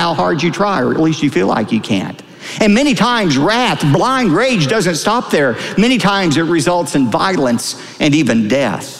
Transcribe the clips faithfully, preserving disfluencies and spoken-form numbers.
how hard you try, or at least you feel like you can't. And many times wrath, blind rage doesn't stop there. Many times it results in violence and even death.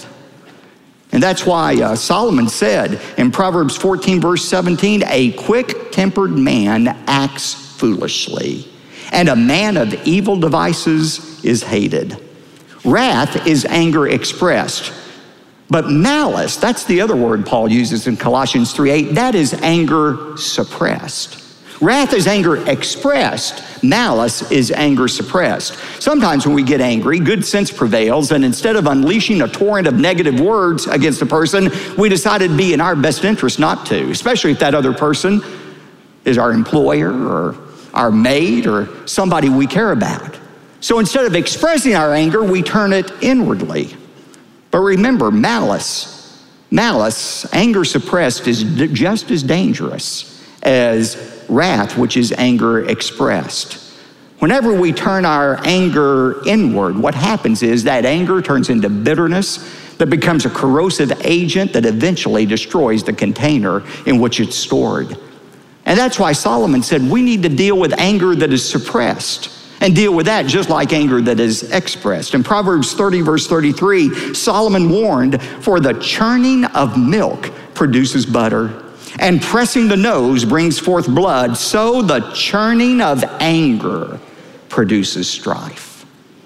And that's why uh, Solomon said in Proverbs fourteen, verse seventeen, a quick-tempered man acts foolishly, and a man of evil devices is hated. Wrath is anger expressed, but malice, that's the other word Paul uses in Colossians three eight, that is anger suppressed. Wrath is anger expressed. Malice is anger suppressed. Sometimes when we get angry, good sense prevails, and instead of unleashing a torrent of negative words against a person, we decide it'd be in our best interest not to, especially if that other person is our employer or our mate or somebody we care about. So instead of expressing our anger, we turn it inwardly. But remember, malice, malice, anger suppressed is just as dangerous as wrath, which is anger expressed. Whenever we turn our anger inward, what happens is that anger turns into bitterness that becomes a corrosive agent that eventually destroys the container in which it's stored. And that's why Solomon said we need to deal with anger that is suppressed and deal with that just like anger that is expressed. In Proverbs thirty, verse thirty-three, Solomon warned, for the churning of milk produces butter, and pressing the nose brings forth blood, so the churning of anger produces strife.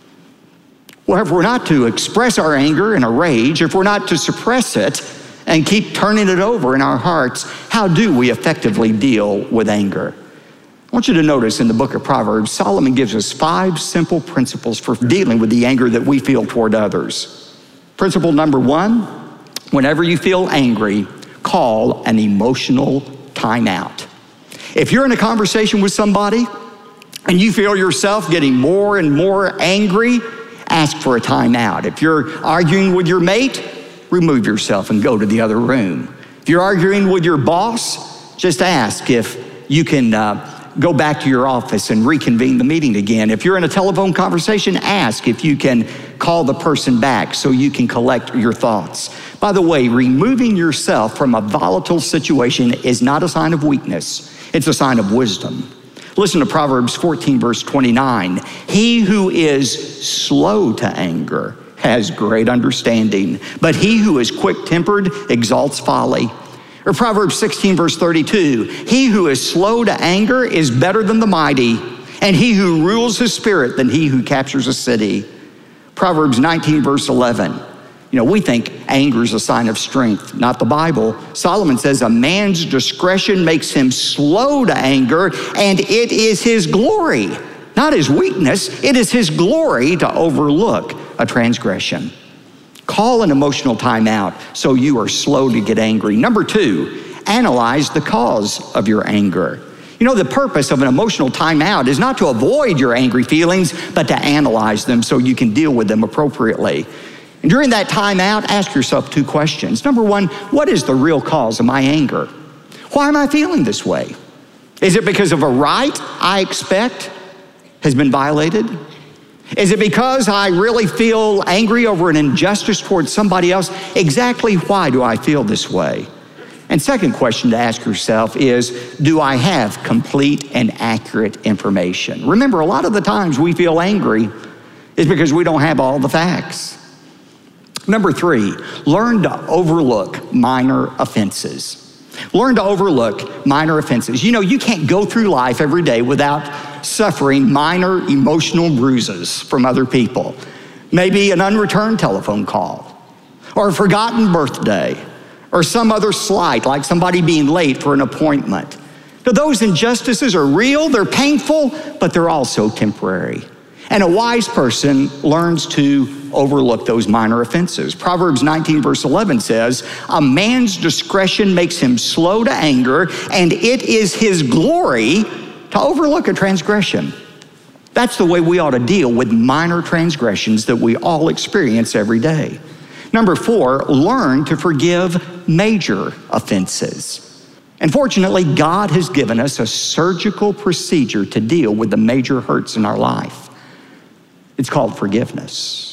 Well, if we're not to express our anger in a rage, if we're not to suppress it and keep turning it over in our hearts, how do we effectively deal with anger? I want you to notice in the book of Proverbs, Solomon gives us five simple principles for dealing with the anger that we feel toward others. Principle number one, whenever you feel angry, call an emotional timeout. If you're in a conversation with somebody and you feel yourself getting more and more angry, ask for a timeout. If you're arguing with your mate, remove yourself and go to the other room. If you're arguing with your boss, just ask if you can uh, go back to your office and reconvene the meeting again. If you're in a telephone conversation, ask if you can call the person back so you can collect your thoughts. By the way, removing yourself from a volatile situation is not a sign of weakness. It's a sign of wisdom. Listen to Proverbs fourteen, verse twenty-nine. He who is slow to anger has great understanding, but he who is quick-tempered exalts folly. Or Proverbs sixteen, verse thirty-two, he who is slow to anger is better than the mighty, and he who rules his spirit than he who captures a city. Proverbs nineteen, verse eleven, you know, we think anger is a sign of strength, not the Bible. Solomon says a man's discretion makes him slow to anger, and it is his glory, not his weakness, it is his glory to overlook a transgression. Call an emotional timeout so you are slow to get angry. Number two, analyze the cause of your anger. You know, the purpose of an emotional timeout is not to avoid your angry feelings, but to analyze them so you can deal with them appropriately. And during that timeout, ask yourself two questions. Number one, what is the real cause of my anger? Why am I feeling this way? Is it because of a right I expect has been violated? Is it because I really feel angry over an injustice towards somebody else? Exactly why do I feel this way? And second question to ask yourself is, do I have complete and accurate information? Remember, a lot of the times we feel angry is because we don't have all the facts. Number three, learn to overlook minor offenses. Learn to overlook minor offenses. You know, you can't go through life every day without suffering minor emotional bruises from other people. Maybe an unreturned telephone call, or a forgotten birthday, or some other slight, like somebody being late for an appointment. Now, those injustices are real, they're painful, but they're also temporary. And a wise person learns to overlook those minor offenses. Proverbs nineteen, verse eleven says, a man's discretion makes him slow to anger, and it is his glory to overlook a transgression. That's the way we ought to deal with minor transgressions that we all experience every day. Number four, learn to forgive major offenses. And fortunately, God has given us a surgical procedure to deal with the major hurts in our life. It's called forgiveness.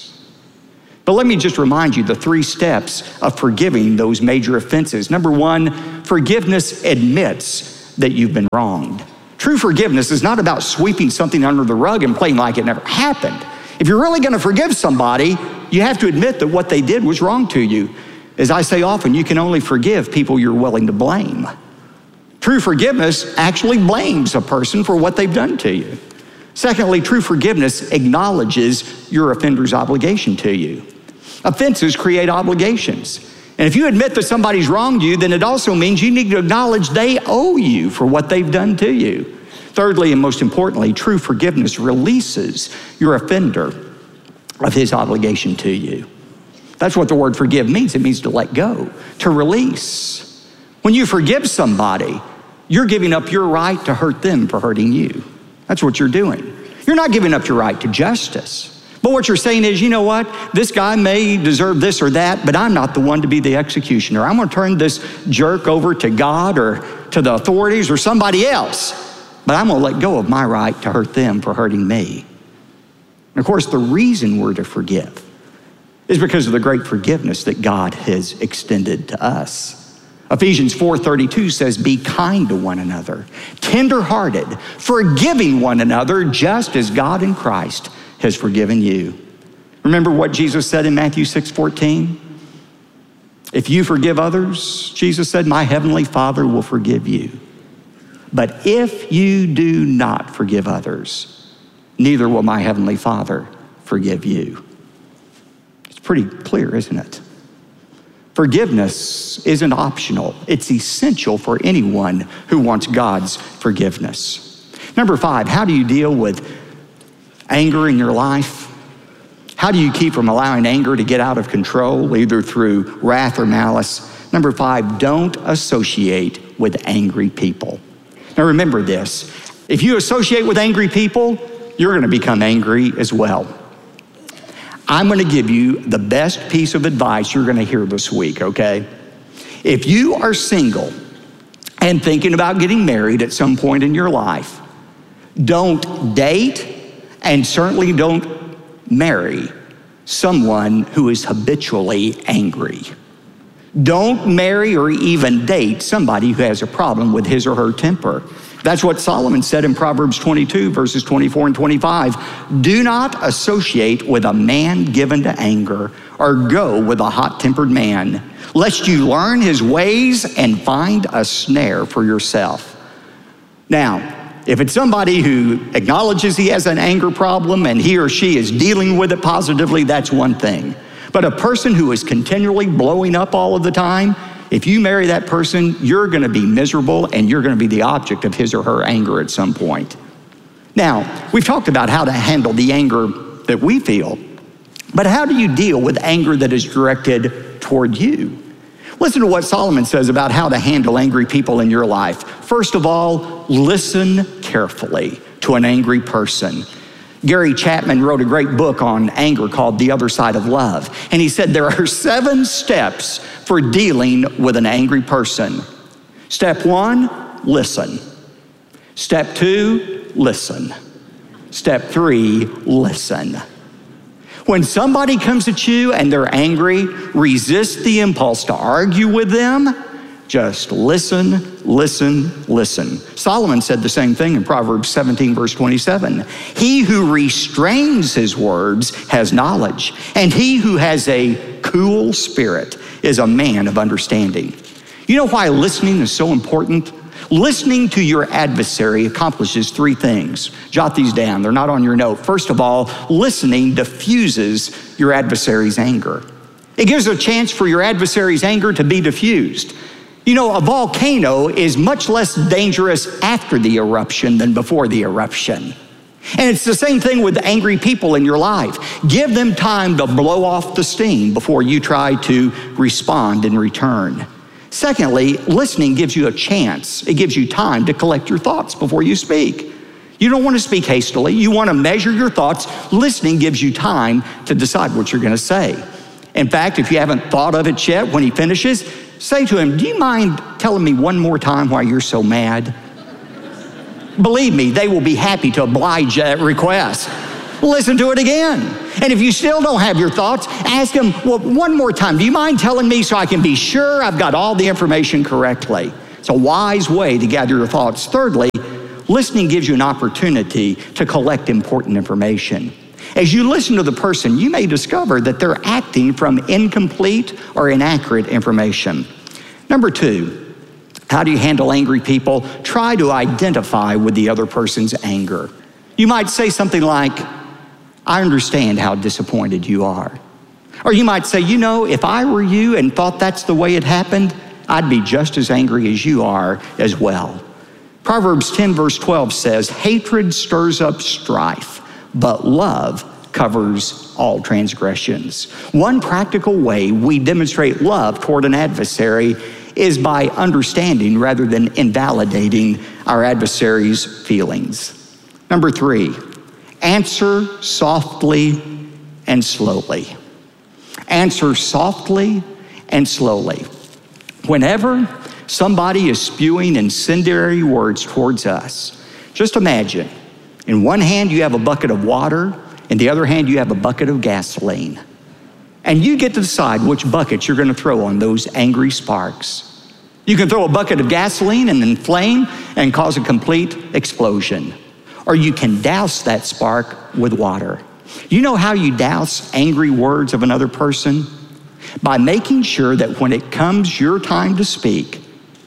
But let me just remind you the three steps of forgiving those major offenses. Number one, forgiveness admits that you've been wronged. True forgiveness is not about sweeping something under the rug and playing like it never happened. If you're really going to forgive somebody, you have to admit that what they did was wrong to you. As I say often, you can only forgive people you're willing to blame. True forgiveness actually blames a person for what they've done to you. Secondly, true forgiveness acknowledges your offender's obligation to you. Offenses create obligations. And if you admit that somebody's wronged you, then it also means you need to acknowledge they owe you for what they've done to you. Thirdly, and most importantly, true forgiveness releases your offender of his obligation to you. That's what the word forgive means. It means to let go, to release. When you forgive somebody, you're giving up your right to hurt them for hurting you. That's what you're doing. You're not giving up your right to justice. But what you're saying is, you know what? This guy may deserve this or that, but I'm not the one to be the executioner. I'm going to turn this jerk over to God or to the authorities or somebody else. But I'm going to let go of my right to hurt them for hurting me. And of course, the reason we're to forgive is because of the great forgiveness that God has extended to us. Ephesians four thirty-two says, be kind to one another, tender-hearted, forgiving one another, just as God in Christ has forgiven you. Remember what Jesus said in Matthew six fourteen? If you forgive others, Jesus said, my heavenly Father will forgive you. But if you do not forgive others, neither will my heavenly Father forgive you. It's pretty clear, isn't it? Forgiveness isn't optional. It's essential for anyone who wants God's forgiveness. Number five, how do you deal with anger in your life? How do you keep from allowing anger to get out of control, either through wrath or malice? Number five, don't associate with angry people. Now remember this, if you associate with angry people, you're going to become angry as well. I'm going to give you the best piece of advice you're going to hear this week, okay? If you are single and thinking about getting married at some point in your life, don't date and certainly don't marry someone who is habitually angry. Don't marry or even date somebody who has a problem with his or her temper. That's what Solomon said in Proverbs twenty-two, verses twenty-four and twenty-five. Do not associate with a man given to anger or go with a hot-tempered man, lest you learn his ways and find a snare for yourself. Now, if it's somebody who acknowledges he has an anger problem and he or she is dealing with it positively, that's one thing. But a person who is continually blowing up all of the time, if you marry that person, you're going to be miserable and you're going to be the object of his or her anger at some point. Now, we've talked about how to handle the anger that we feel, but how do you deal with anger that is directed toward you? Listen to what Solomon says about how to handle angry people in your life. First of all, listen carefully to an angry person. Gary Chapman wrote a great book on anger called The Other Side of Love. And he said there are seven steps for dealing with an angry person. Step one, listen. Step two, listen. Step three, listen. When somebody comes at you and they're angry, resist the impulse to argue with them. Just listen, listen, listen. Solomon said the same thing in Proverbs seventeen, verse twenty-seven. He who restrains his words has knowledge, and he who has a cool spirit is a man of understanding. You know why listening is so important? Listening to your adversary accomplishes three things. Jot these down, they're not on your note. First of all, listening diffuses your adversary's anger. It gives a chance for your adversary's anger to be diffused. You know, a volcano is much less dangerous after the eruption than before the eruption. And it's the same thing with angry people in your life. Give them time to blow off the steam before you try to respond in return. Secondly, listening gives you a chance. It gives you time to collect your thoughts before you speak. You don't want to speak hastily. You want to measure your thoughts. Listening gives you time to decide what you're going to say. In fact, if you haven't thought of it yet, when he finishes, say to him, do you mind telling me one more time why you're so mad? Believe me, they will be happy to oblige that request. Listen to it again. And if you still don't have your thoughts, ask him, well, one more time, do you mind telling me so I can be sure I've got all the information correctly? It's a wise way to gather your thoughts. Thirdly, listening gives you an opportunity to collect important information. As you listen to the person, you may discover that they're acting from incomplete or inaccurate information. Number two, how do you handle angry people? Try to identify with the other person's anger. You might say something like, I understand how disappointed you are. Or you might say, you know, if I were you and thought that's the way it happened, I'd be just as angry as you are as well. Proverbs ten verse twelve says, hatred stirs up strife, but love covers all transgressions. One practical way we demonstrate love toward an adversary is by understanding rather than invalidating our adversary's feelings. Number three, answer softly and slowly. Answer softly and slowly. Whenever somebody is spewing incendiary words towards us, just imagine, in one hand you have a bucket of water, in the other hand you have a bucket of gasoline. And you get to decide which bucket you're going to throw on those angry sparks. You can throw a bucket of gasoline and inflame and cause a complete explosion. Or you can douse that spark with water. You know how you douse angry words of another person? By making sure that when it comes your time to speak,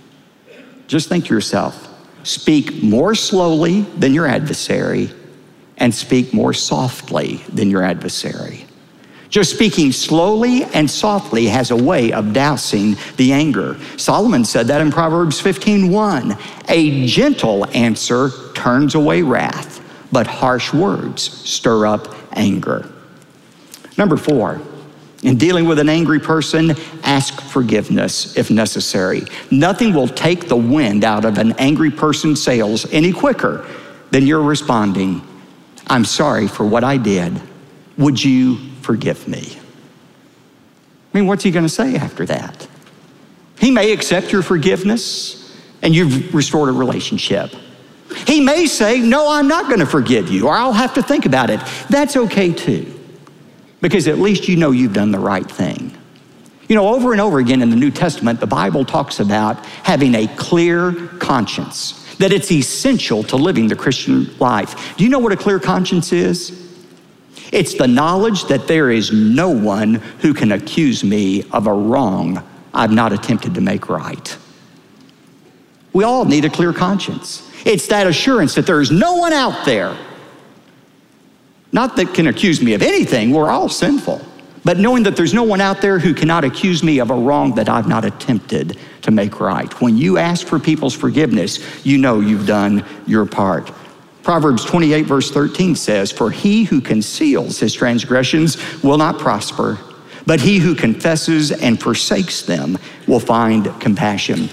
just think to yourself, speak more slowly than your adversary and speak more softly than your adversary. Just speaking slowly and softly has a way of dousing the anger. Solomon said that in Proverbs fifteen one. A gentle answer turns away wrath, but harsh words stir up anger. Number four, in dealing with an angry person, ask forgiveness if necessary. Nothing will take the wind out of an angry person's sails any quicker than you're responding, I'm sorry for what I did. Would you forgive me? I mean, what's he going to say after that? He may accept your forgiveness and you've restored a relationship. He may say, no, I'm not going to forgive you, or I'll have to think about it. That's okay too, because at least you know you've done the right thing. You know, over and over again in the New Testament, the Bible talks about having a clear conscience, that it's essential to living the Christian life. Do you know what a clear conscience is? It's the knowledge that there is no one who can accuse me of a wrong I've not attempted to make right. We all need a clear conscience. It's that assurance that there is no one out there, not that can accuse me of anything, we're all sinful, but knowing that there's no one out there who cannot accuse me of a wrong that I've not attempted to make right. When you ask for people's forgiveness, you know you've done your part. Proverbs twenty-eight verse thirteen says, for he who conceals his transgressions will not prosper, but he who confesses and forsakes them will find compassion.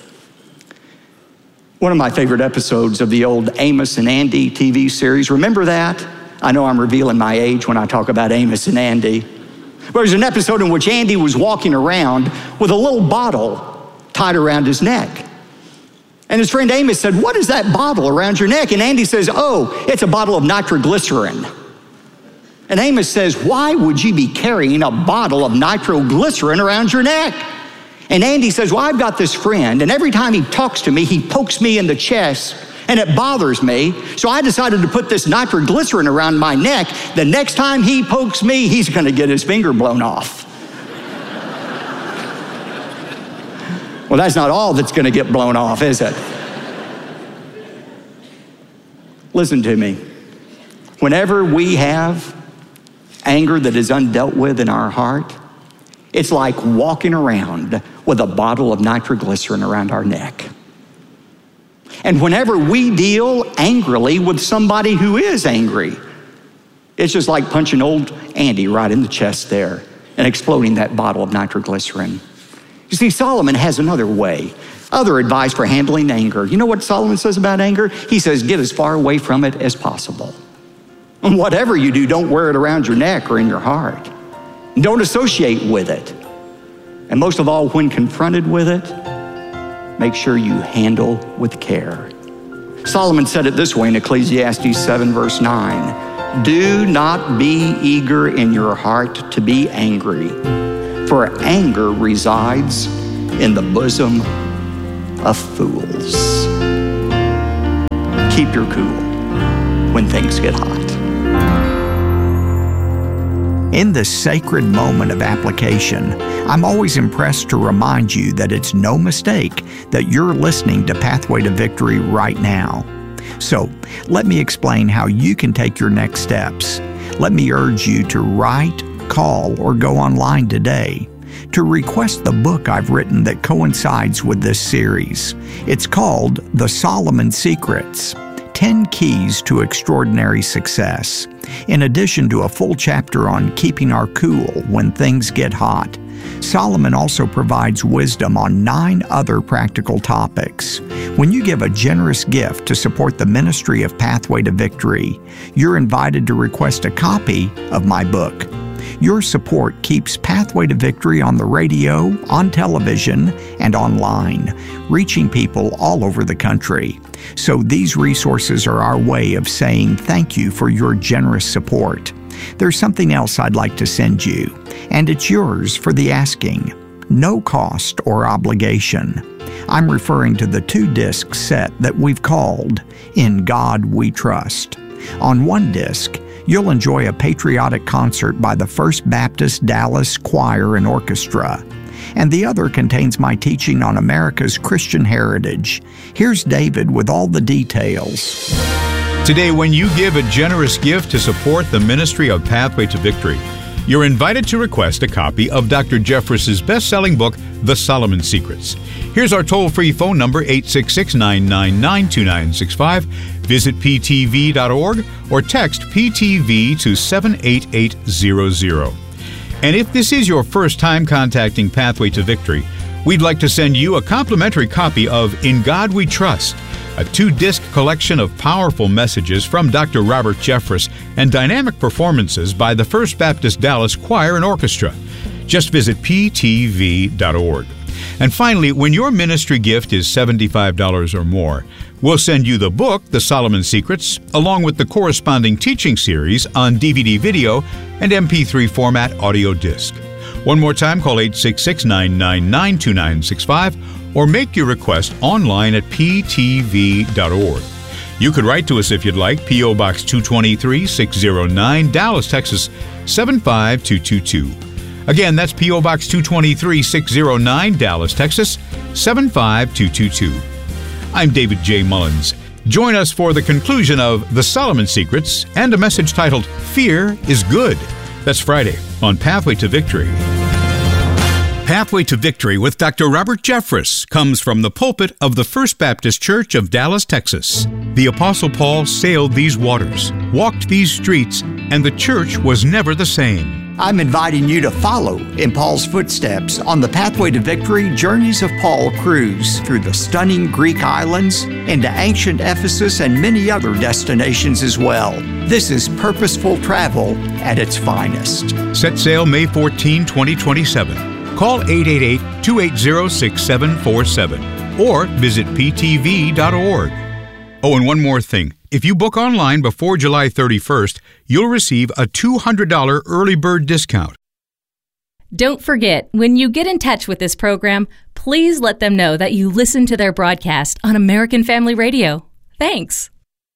One of my favorite episodes of the old Amos and Andy T V series, remember that? I know I'm revealing my age when I talk about Amos and Andy. There was an episode in which Andy was walking around with a little bottle tied around his neck. And his friend Amos said, what is that bottle around your neck? And Andy says, oh, it's a bottle of nitroglycerin. And Amos says, why would you be carrying a bottle of nitroglycerin around your neck? And Andy says, well, I've got this friend, and every time he talks to me, he pokes me in the chest, and it bothers me. So I decided to put this nitroglycerin around my neck. The next time he pokes me, he's gonna get his finger blown off. Well, that's not all that's gonna get blown off, is it? Listen to me. Whenever we have anger that is undealt with in our heart, it's like walking around with a bottle of nitroglycerin around our neck. And whenever we deal angrily with somebody who is angry, it's just like punching old Andy right in the chest there and exploding that bottle of nitroglycerin. You see, Solomon has another way, other advice for handling anger. You know what Solomon says about anger? He says, get as far away from it as possible. And whatever you do, don't wear it around your neck or in your heart. Don't associate with it. And most of all, when confronted with it, make sure you handle with care. Solomon said it this way in Ecclesiastes seven verse nine, do not be eager in your heart to be angry, for anger resides in the bosom of fools. Keep your cool when things get hot. In this sacred moment of application, I'm always impressed to remind you that it's no mistake that you're listening to Pathway to Victory right now. So, let me explain how you can take your next steps. Let me urge you to write, call, or go online today to request the book I've written that coincides with this series. It's called The Solomon Secrets: ten Keys to Extraordinary Success. In addition to a full chapter on keeping our cool when things get hot, Solomon also provides wisdom on nine other practical topics. When you give a generous gift to support the ministry of Pathway to Victory, you're invited to request a copy of my book. Your support keeps Pathway to Victory on the radio, on television, and online, reaching people all over the country. So these resources are our way of saying thank you for your generous support. There's something else I'd like to send you, and it's yours for the asking. No cost or obligation. I'm referring to the two-disc set that we've called In God We Trust. On one disc, you'll enjoy a patriotic concert by the First Baptist Dallas Choir and Orchestra, and the other contains my teaching on America's Christian heritage. Here's David with all the details. Today, when you give a generous gift to support the ministry of Pathway to Victory, you're invited to request a copy of Doctor Jeffress's best-selling book, The Solomon Secrets. Here's our toll-free phone number, eight six six, nine nine nine, two nine six five. Visit p t v dot org or text P T V to seven eight eight zero zero. And if this is your first time contacting Pathway to Victory, we'd like to send you a complimentary copy of In God We Trust, a two-disc collection of powerful messages from Doctor Robert Jeffress and dynamic performances by the First Baptist Dallas Choir and Orchestra. Just visit P T V dot org. And finally, when your ministry gift is seventy-five dollars or more, we'll send you the book, The Solomon Secrets, along with the corresponding teaching series on D V D video and M P three format audio disc. One more time, call eight six six, nine nine nine, two nine six five or make your request online at P T V dot org. You could write to us if you'd like, P O Box two twenty-three, six oh nine, Dallas, Texas, seven five two two two. Again, that's P O Box two twenty-three, six oh nine, Dallas, Texas, seven five two two two. I'm David J. Mullins. Join us for the conclusion of The Solomon Secrets and a message titled, Fear is Good. That's Friday on Pathway to Victory. Pathway to Victory with Doctor Robert Jeffress comes from the pulpit of the First Baptist Church of Dallas, Texas. The Apostle Paul sailed these waters, walked these streets, and the church was never the same. I'm inviting you to follow in Paul's footsteps on the Pathway to Victory Journeys of Paul cruise through the stunning Greek islands, into ancient Ephesus, and many other destinations as well. This is purposeful travel at its finest. Set sail May fourteenth, twenty twenty-seven. Call eight eight eight, two eight zero, six seven four seven or visit P T V dot org. Oh, and one more thing. If you book online before July thirty-first, you'll receive a two hundred dollars early bird discount. Don't forget, when you get in touch with this program, please let them know that you listen to their broadcast on American Family Radio. Thanks.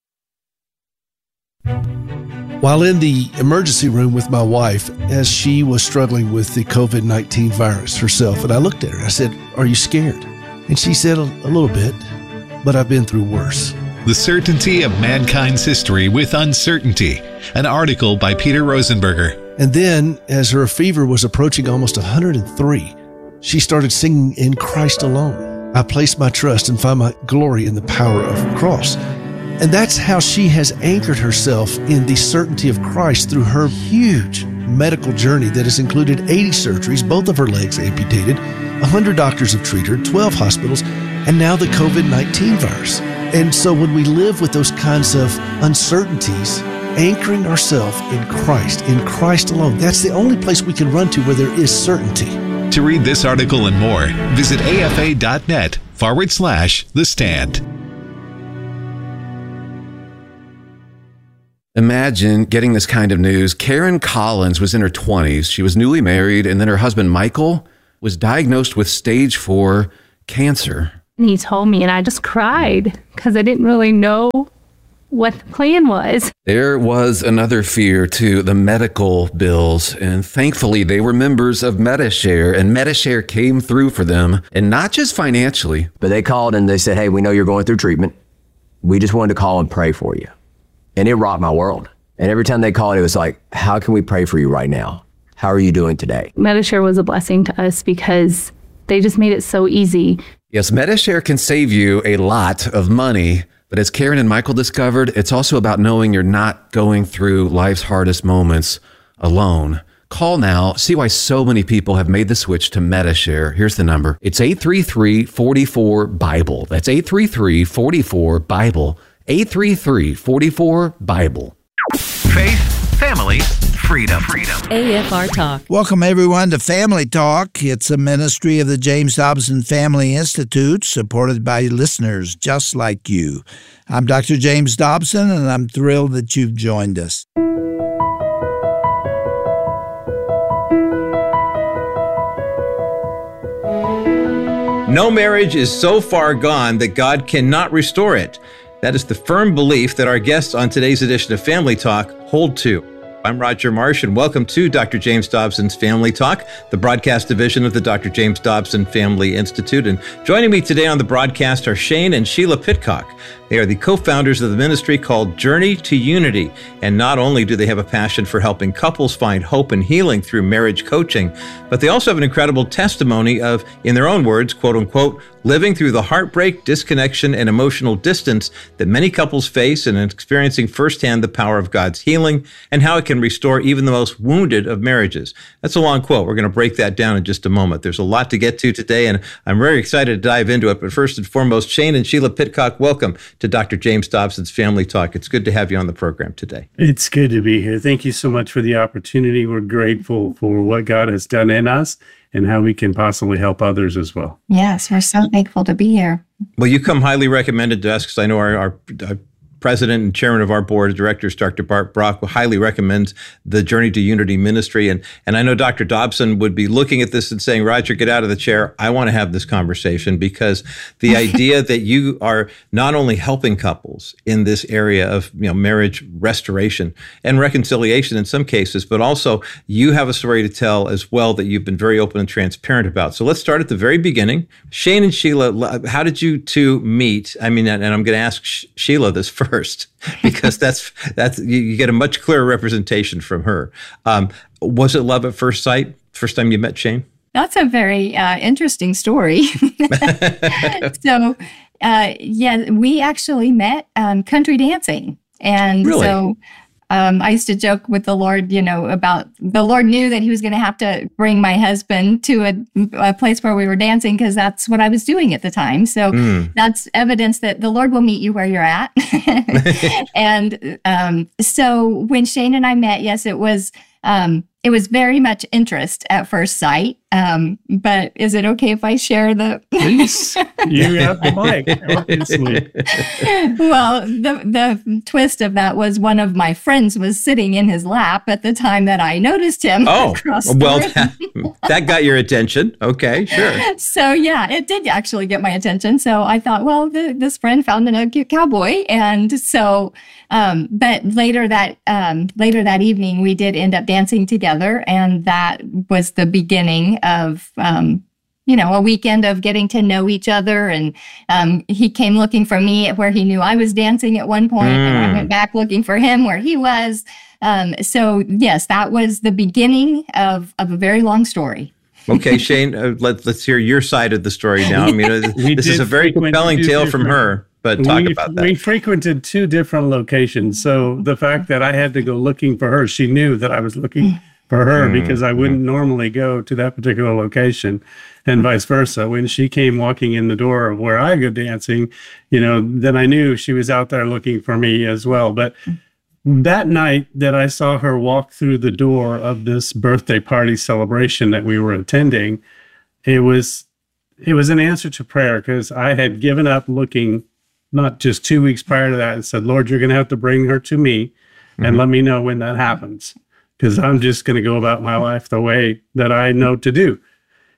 While in the emergency room with my wife, as she was struggling with the covid nineteen virus herself, and I looked at her, I said, "Are you scared?" And she said, "A, a little bit, but I've been through worse." The Certainty of Mankind's History with Uncertainty, an article by Peter Rosenberger. And then, as her fever was approaching almost one hundred three, she started singing In Christ Alone. I place my trust and find my glory in the power of the cross. And that's how she has anchored herself in the certainty of Christ through her huge medical journey that has included eighty surgeries, both of her legs amputated, one hundred doctors have treated her, twelve hospitals, and now the covid nineteen virus. And so when we live with those kinds of uncertainties, anchoring ourselves in Christ, in Christ alone, that's the only place we can run to where there is certainty. To read this article and more, visit afa.net forward slash The Stand. Imagine getting this kind of news. Karen Collins was in her twenties. She was newly married, and then her husband, Michael, was diagnosed with stage four cancer. And he told me, and I just cried because I didn't really know what the plan was. There was another fear too, the medical bills. And thankfully, they were members of Medi-Share, and Medi-Share came through for them, and not just financially. But they called and they said, hey, we know you're going through treatment. We just wanted to call and pray for you. And it rocked my world. And every time they called, it was like, how can we pray for you right now? How are you doing today? Medi-Share was a blessing to us because they just made it so easy. Yes, Medi-Share can save you a lot of money. But as Karen and Michael discovered, it's also about knowing you're not going through life's hardest moments alone. Call now. See why so many people have made the switch to Medi-Share. Here's the number. It's eight three three, four four, BIBLE. That's eight three three, four four, BIBLE. eight three three, four four, BIBLE. Faith, family, freedom. Freedom. A F R Talk. Welcome, everyone, to Family Talk. It's a ministry of the James Dobson Family Institute, supported by listeners just like you. I'm Doctor James Dobson, and I'm thrilled that you've joined us. No marriage is so far gone that God cannot restore it. That is the firm belief that our guests on today's edition of Family Talk hold to. I'm Roger Marsh, and welcome to Doctor James Dobson's Family Talk, the broadcast division of the Doctor James Dobson Family Institute. And joining me today on the broadcast are Shane and Sheila Pitcock. They are the co-founders of the ministry called Journey to Unity. And not only do they have a passion for helping couples find hope and healing through marriage coaching, but they also have an incredible testimony of, in their own words, quote unquote, living through the heartbreak, disconnection, and emotional distance that many couples face, and experiencing firsthand the power of God's healing and how it can restore even the most wounded of marriages. That's a long quote. We're going to break that down in just a moment. There's a lot to get to today, and I'm very excited to dive into it. But first and foremost, Shane and Sheila Pitcock, welcome to Doctor James Dobson's Family Talk. It's good to have you on the program today. It's good to be here. Thank you so much for the opportunity. We're grateful for what God has done in us and how we can possibly help others as well. Yes, we're so thankful to be here. Well, you come highly recommended to us because I know our, our, our president and chairman of our board of directors, Doctor Bart Brock, highly recommends the Journey to Unity ministry. And, and I know Doctor Dobson would be looking at this and saying, Roger, get out of the chair. I want to have this conversation, because the idea that you are not only helping couples in this area of, you know, marriage restoration and reconciliation in some cases, but also you have a story to tell as well that you've been very open and transparent about. So let's start at the very beginning. Shane and Sheila, how did you two meet? I mean, and I'm going to ask Sheila this first. First, because that's that's you, you get a much clearer representation from her. Um, was it love at first sight? First time you met Shane? That's a very uh, interesting story. so, uh, yeah, we actually met um, country dancing, and really? so um, I used to joke with the Lord, you know, about the Lord knew that He was going to have to bring my husband to a, a place where we were dancing, because that's what I was doing at the time. So mm. that's evidence that the Lord will meet you where you're at. and um, so when Shane and I met, yes, it was um, it was very much interest at first sight. Um, but is it okay if I share the? Please, you have the mic, obviously. Well, the the twist of that was one of my friends was sitting in his lap at the time that I noticed him. Oh, across the well, room. that, that got your attention. Okay, sure. So yeah, it did actually get my attention. So I thought, well, the, this friend found a cute cowboy, and so. Um, but later that um, later that evening, we did end up dancing together, and that was the beginning of um, you know a weekend of getting to know each other. And um, he came looking for me where he knew I was dancing at one point, mm. and I went back looking for him where he was. Um, so yes, that was the beginning of of a very long story. Okay, Shane, uh, let, let's hear your side of the story now. I mean, uh, this is a very compelling tale from her. But talk we, about that. We frequented two different locations. So the fact that I had to go looking for her, she knew that I was looking for her mm-hmm. because I wouldn't normally go to that particular location, and vice versa. When she came walking in the door of where I go dancing, you know, then I knew she was out there looking for me as well. But that night that I saw her walk through the door of this birthday party celebration that we were attending, it was it was an answer to prayer, because I had given up looking. Not just two weeks prior to that, and said, Lord, you're going to have to bring her to me and mm-hmm. let me know when that happens, because I'm just going to go about my life the way that I know to do.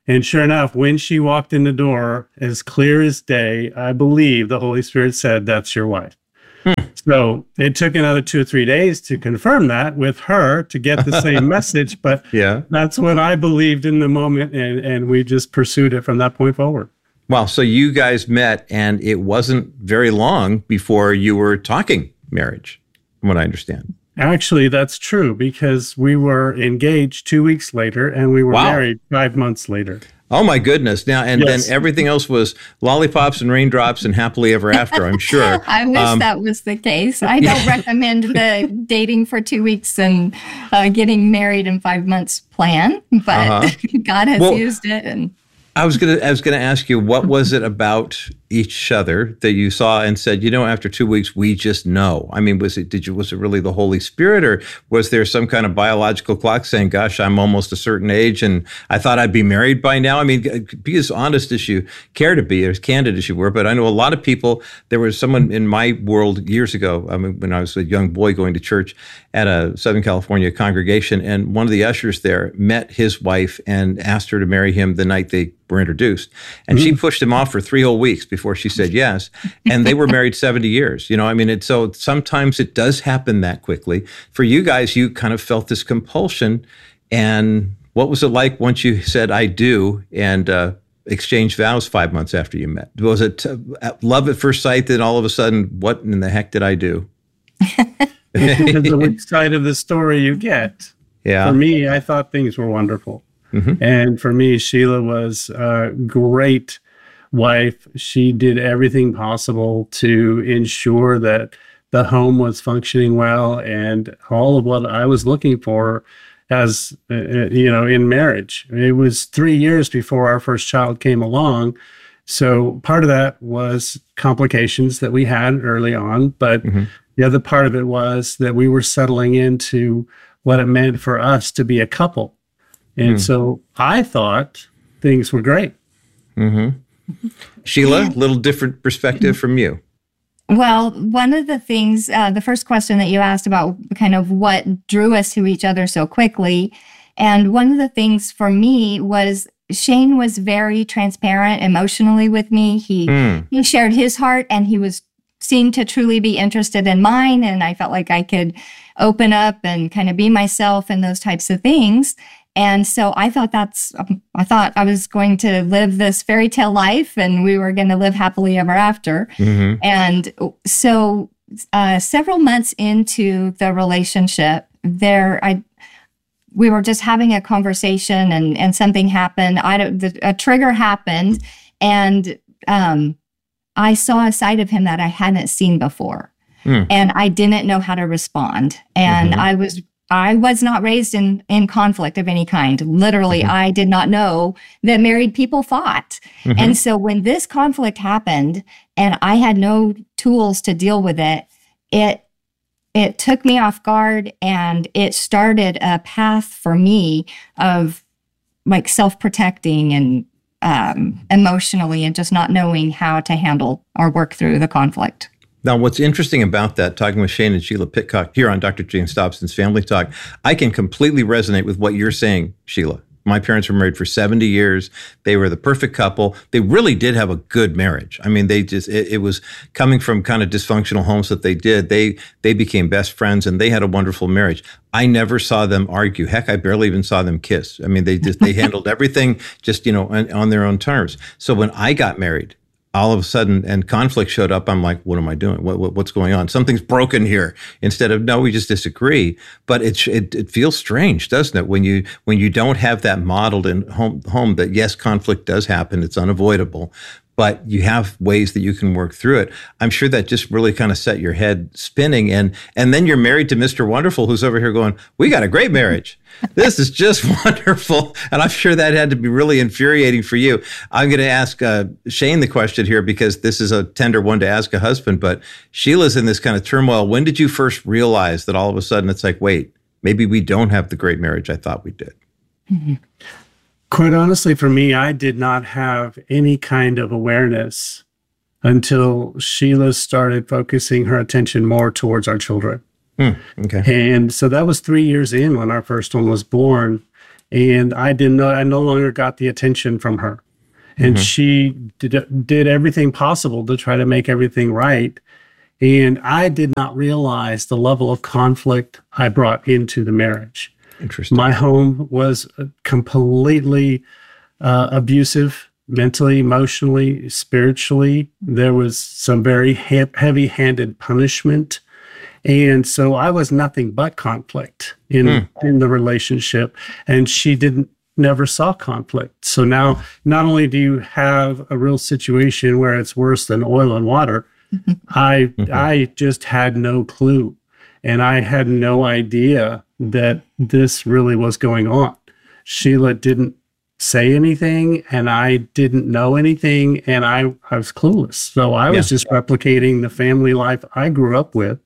And sure enough, when she walked in the door, as clear as day, I believe the Holy Spirit said, "That's your wife." Hmm. So it took another two or three days to confirm that with her to get the same message. But yeah, that's what I believed in the moment. And, and we just pursued it from that point forward. Wow. So you guys met, and it wasn't very long before you were talking marriage, from what I understand. Actually, that's true, because we were engaged two weeks later and we were wow. married five months later. Oh, my goodness. Now, and yes. then everything else was lollipops and raindrops and happily ever after, I'm sure. I wish um, that was the case. I don't recommend the dating for two weeks and uh, getting married in five months plan, but uh-huh. God has well, used it. And I was gonna, I was gonna ask you, what was it about each other that you saw and said, you know, after two weeks, we just know? I mean, was it, did you, was it really the Holy Spirit, or was there some kind of biological clock saying, gosh, I'm almost a certain age and I thought I'd be married by now? I mean, be as honest as you care to be, as candid as you were. But I know a lot of people, there was someone in my world years ago, I mean, when I was a young boy going to church at a Southern California congregation, and one of the ushers there met his wife and asked her to marry him the night they were introduced. And mm-hmm. she pushed him off for three whole weeks before she said yes. And they were married seventy years. You know, I mean, it, so sometimes it does happen that quickly. For you guys, you kind of felt this compulsion. And what was it like once you said, I do, and uh, exchanged vows five months after you met? Was it uh, love at first sight that all of a sudden, what in the heck did I do? Depends on which side of the story you get. Yeah. For me, I thought things were wonderful. Mm-hmm. And for me, Sheila was a great wife. She did everything possible to ensure that the home was functioning well, and all of what I was looking for as, uh, you know, in marriage. It was three years before our first child came along. So part of that was complications that we had early on. But mm-hmm. the other part of it was that we were settling into what it meant for us to be a couple. And mm. so I thought things were great. Mm-hmm. Sheila, a little different perspective from you. Well, one of the things, uh, the first question that you asked about kind of what drew us to each other so quickly. And one of the things for me was Shane was very transparent emotionally with me. He, mm. he shared his heart, and he was seemed to truly be interested in mine. And I felt like I could open up and kind of be myself and those types of things. And so I thought that's, I thought I was going to live this fairy tale life, and we were going to live happily ever after. Mm-hmm. And so uh, several months into the relationship, there, I, we were just having a conversation, and, and something happened. I don't, the, a trigger happened, and um, I saw a side of him that I hadn't seen before. Mm. And I didn't know how to respond. And mm-hmm. I was I was not raised in, in conflict of any kind. Literally, mm-hmm. I did not know that married people fought. Mm-hmm. And so when this conflict happened and I had no tools to deal with it, it it took me off guard, and it started a path for me of like self-protecting and um, emotionally, and just not knowing how to handle or work through the conflict. Now, what's interesting about that, talking with Shane and Sheila Pitcock here on Doctor James Dobson's Family Talk, I can completely resonate with what you're saying, Sheila. My parents were married for seventy years. They were the perfect couple. They really did have a good marriage. I mean, they just, it, it was coming from kind of dysfunctional homes that they did. They, they became best friends, and they had a wonderful marriage. I never saw them argue. Heck, I barely even saw them kiss. I mean, they just, they handled everything just, you know, on, on their own terms. So when I got married, all of a sudden, and conflict showed up, I'm like, what am I doing? What, what, what's going on? Something's broken here. Instead of, no, we just disagree. But it, it it feels strange, doesn't it? When you when you don't have that modeled in home, home that, yes, conflict does happen. It's unavoidable. But you have ways that you can work through it. I'm sure that just really kind of set your head spinning. And and then you're married to Mister Wonderful, who's over here going, we got a great marriage. This is just wonderful. And I'm sure that had to be really infuriating for you. I'm going to ask uh, Shane the question here, because this is a tender one to ask a husband. But Sheila's in this kind of turmoil. When did you first realize that all of a sudden it's like, wait, maybe we don't have the great marriage I thought we did? Mm-hmm. Quite honestly, for me, I did not have any kind of awareness until Sheila started focusing her attention more towards our children. Hmm, okay. And so that was three years in when our first one was born. And I didn't know, I no longer got the attention from her. And mm-hmm. she did, did everything possible to try to make everything right. And I did not realize the level of conflict I brought into the marriage. Interesting. My home was completely uh, abusive, mentally, emotionally, spiritually. There was some very he- heavy-handed punishment. And so I was nothing but conflict in, mm. in the relationship. And she didn't never saw conflict. So now not only do you have a real situation where it's worse than oil and water, I mm-hmm. I just had no clue. And I had no idea that this really was going on. Sheila didn't say anything, and I didn't know anything, and I, I was clueless. So I was yeah. just replicating the family life I grew up with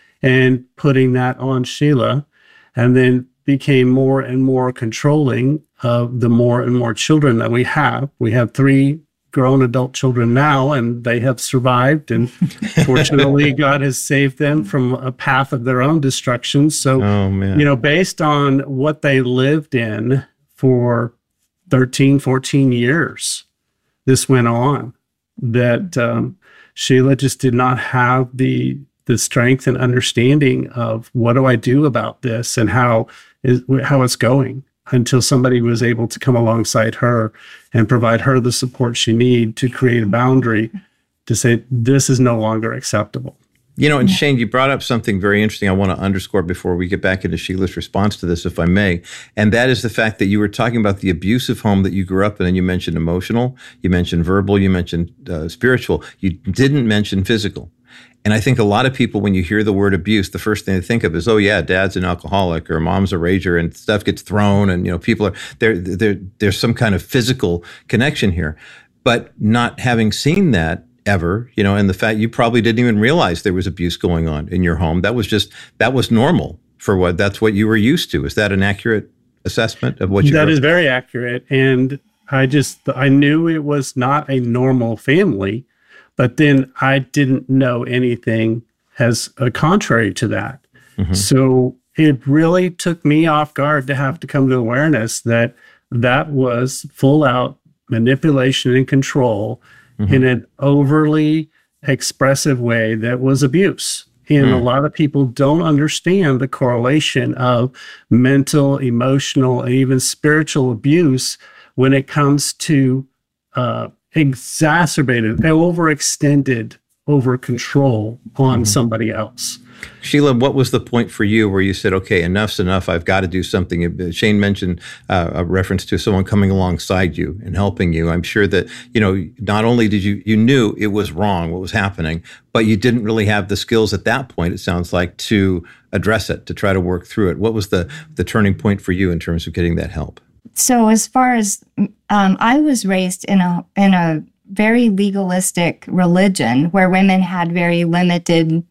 and putting that on Sheila, and then became more and more controlling of the more and more children that we have. We have three grown adult children now, and they have survived. And fortunately, God has saved them from a path of their own destruction. So, oh, man. you know, based on what they lived in for thirteen, fourteen years, this went on, that um, Sheila just did not have the the strength and understanding of what do I do about this and how is how it's going, until somebody was able to come alongside her and provide her the support she needed to create a boundary to say, this is no longer acceptable. You know, and Shane, you brought up something very interesting I want to underscore before we get back into Sheila's response to this, if I may. And that is the fact that you were talking about the abusive home that you grew up in, and you mentioned emotional, you mentioned verbal, you mentioned uh, spiritual. You didn't mention physical. And I think a lot of people, when you hear the word abuse, the first thing they think of is, oh yeah, dad's an alcoholic or mom's a rager and stuff gets thrown and, you know, people are there, there, there's some kind of physical connection here. But not having seen that ever, you know, and the fact you probably didn't even realize there was abuse going on in your home. That was just, that was normal for what, that's what you were used to. Is that an accurate assessment of what you That is very accurate. And I just, I knew it was not a normal family. But then I didn't know anything as a contrary to that. Mm-hmm. So it really took me off guard to have to come to awareness that that was full out manipulation and control mm-hmm. in an overly expressive way that was abuse. And mm. a lot of people don't understand the correlation of mental, emotional, and even spiritual abuse when it comes to uh, exacerbated, overextended over control on mm-hmm. somebody else. Sheila, what was the point for you where you said, okay, enough's enough, I've got to do something? Shane mentioned uh, a reference to someone coming alongside you and helping you. I'm sure that, you know, not only did you, you knew it was wrong, what was happening, but you didn't really have the skills at that point, it sounds like, to address it, to try to work through it. What was the, the turning point for you in terms of getting that help? So as far as um, I was raised in a in a very legalistic religion where women had very limited,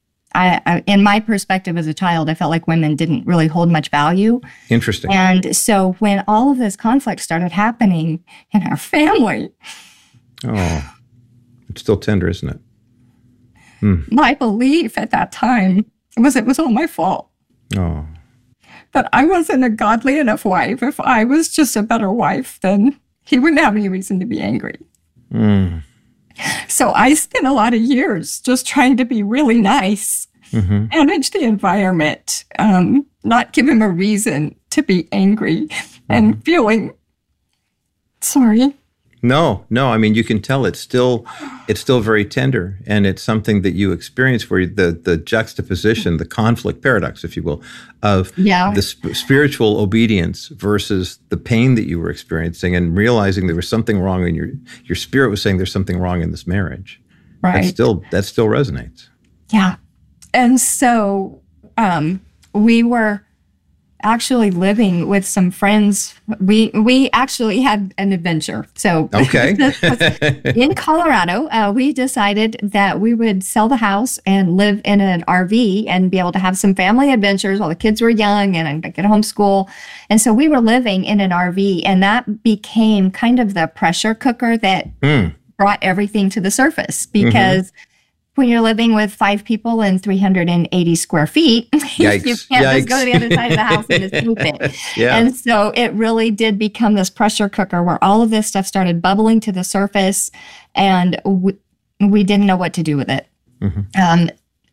I, I, in my perspective as a child, I felt like women didn't really hold much value. Interesting. And so when all of this conflict started happening in our family. Oh, it's still tender, isn't it? Hmm. My belief at that time was it was all my fault. Oh. That I wasn't a godly enough wife. If I was just a better wife, then he wouldn't have any reason to be angry. Mm. So I spent a lot of years just trying to be really nice, mm-hmm. manage the environment, um, not give him a reason to be angry mm-hmm. and feeling sorry. No, no. I mean, you can tell it's still, it's still very tender, and it's something that you experience where the the juxtaposition, the conflict paradox, if you will, of yeah. the sp- spiritual obedience versus the pain that you were experiencing, and realizing there was something wrong in your your spirit was saying there's something wrong in this marriage. Right. That still that still resonates. Yeah, and so um, we were actually living with some friends. We we actually had an adventure. So okay. in Colorado, uh, we decided that we would sell the house and live in an R V and be able to have some family adventures while the kids were young and I could homeschool. And so we were living in an R V, and that became kind of the pressure cooker that mm. brought everything to the surface because mm-hmm. when you're living with five people and three hundred eighty square feet, Yikes. you can't Yikes. just go to the other side of the house and just move it. Yeah. And so it really did become this pressure cooker where all of this stuff started bubbling to the surface, and we, we didn't know what to do with it. Mm-hmm. Um,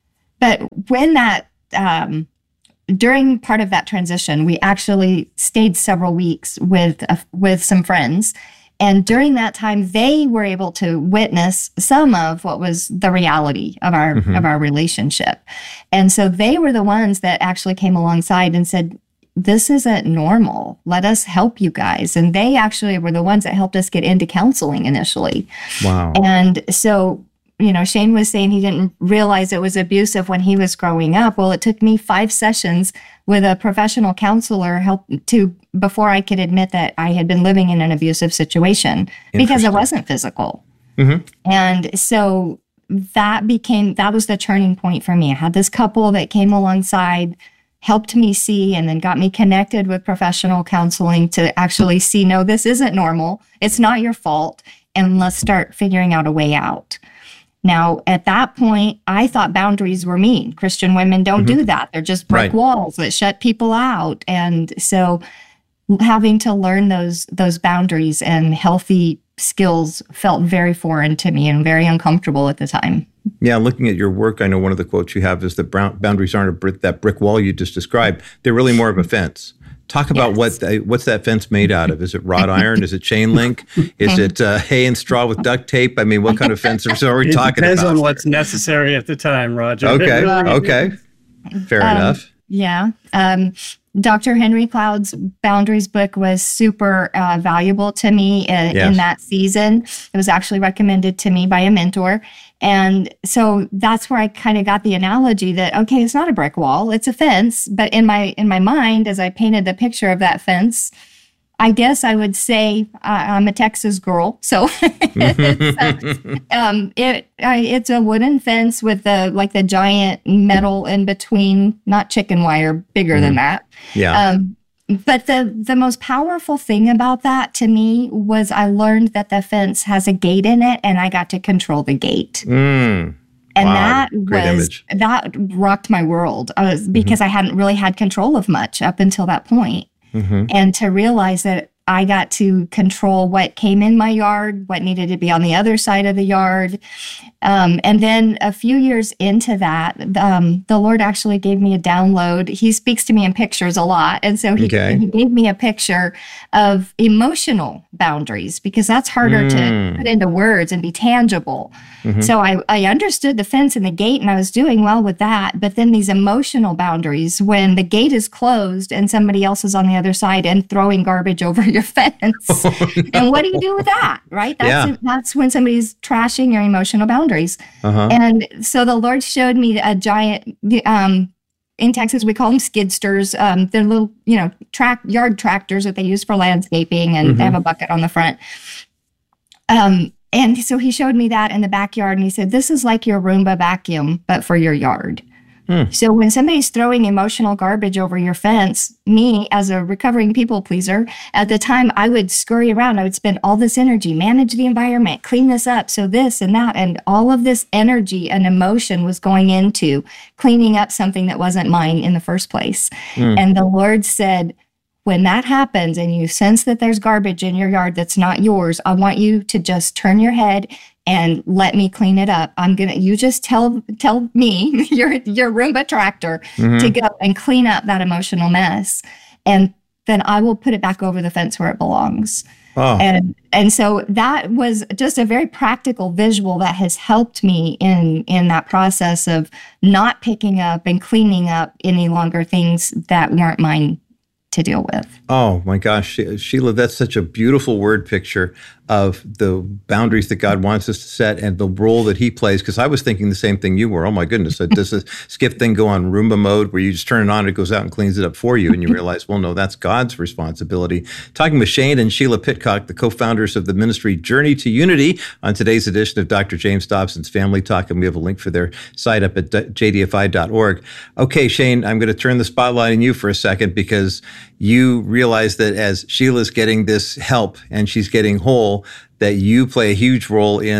but when that, um, during part of that transition, we actually stayed several weeks with uh, with some friends. And during that time, they were able to witness some of what was the reality of our Mhm. of our relationship. And so they were the ones that actually came alongside and said, this isn't normal. Let us help you guys. And they actually were the ones that helped us get into counseling initially. Wow. And so, you know, Shane was saying he didn't realize it was abusive when he was growing up. Well, it took me five sessions with a professional counselor help to before I could admit that I had been living in an abusive situation because it wasn't physical. Mm-hmm. And so that became, that was the turning point for me. I had this couple that came alongside, helped me see, and then got me connected with professional counseling to actually see, no, this isn't normal. It's not your fault. And let's start figuring out a way out. Now, at that point, I thought boundaries were mean. Christian women don't Mhm. do that. They're just brick Right. walls that shut people out. And so having to learn those those boundaries and healthy skills felt very foreign to me and very uncomfortable at the time. Yeah, looking at your work, I know one of the quotes you have is that brown- boundaries aren't a brick, that brick wall you just described. They're really more of a fence. Talk about what the, what's that fence made out of? Is it wrought iron? Is it chain link? Is it uh, hay and straw with duct tape? I mean, what kind of fence are we It talking depends about? on what's necessary at the time, Roger. Okay, okay. Fair Um, enough. Yeah. Um, Doctor Henry Cloud's Boundaries book was super uh, valuable to me in, Yes. in that season. It was actually recommended to me by a mentor. And so that's where I kind of got the analogy that, okay, it's not a brick wall, it's a fence. But in my in my mind, as I painted the picture of that fence, I guess I would say uh, I'm a Texas girl. So it's, uh, um, it uh, it's a wooden fence with the like the giant metal in between, not chicken wire, bigger than Mhm. that. Yeah. Um, but the the most powerful thing about that to me was I learned that the fence has a gate in it, and I got to control the gate. Mm. And Wow, that great was image. that rocked my world. I was, because I hadn't really had control of much up until that point. Mm-hmm. And to realize that I got to control what came in my yard, what needed to be on the other side of the yard. Um, and then a few years into that, um, the Lord actually gave me a download. He speaks to me in pictures a lot. And so he, Okay. he gave me a picture of emotional boundaries because that's harder Mm. to put into words and be tangible. Mhm. So I, I understood the fence and the gate, and I was doing well with that. But then these emotional boundaries, when the gate is closed and somebody else is on the other side and throwing garbage over your fence, and what do you do with that, right? That's Yeah. that's when somebody's trashing your emotional boundaries. Uh-huh. And so the Lord showed me a giant. Um, in Texas, we call them skidsters. Um, they're little, you know, track yard tractors that they use for landscaping, and they Mhm. have a bucket on the front. Um, and so he showed me that in the backyard, and he said, "This is like your Roomba vacuum, but for your yard." Hmm. So when somebody's throwing emotional garbage over your fence, me as a recovering people pleaser, at the time I would scurry around. I would spend all this energy, manage the environment, clean this up, so this and that, and all of this energy and emotion was going into cleaning up something that wasn't mine in the first place. Hmm. And the Lord said, when that happens and you sense that there's garbage in your yard that's not yours, I want you to just turn your head and let me clean it up. I'm gonna, you just tell tell me, your your Roomba tractor, Mhm. to go and clean up that emotional mess, and then I will put it back over the fence where it belongs. Oh. And and so that was just a very practical visual that has helped me in in that process of not picking up and cleaning up any longer things that weren't mine to deal with. Oh my gosh, She- Sheila, that's such a beautiful word picture of the boundaries that God wants us to set and the role that he plays. Because I was thinking the same thing you were. Oh my goodness, does the skip thing go on Roomba mode where you just turn it on, it goes out and cleans it up for you, and you realize, well, no, that's God's responsibility. Talking with Shane and Sheila Pitcock, the co-founders of the ministry Journey to Unity, on today's edition of Doctor James Dobson's Family Talk, and we have a link for their site up at j d f i dot org. Okay, Shane, I'm going to turn the spotlight on you for a second because you realize that as Sheila's getting this help and she's getting whole, that you play a huge role in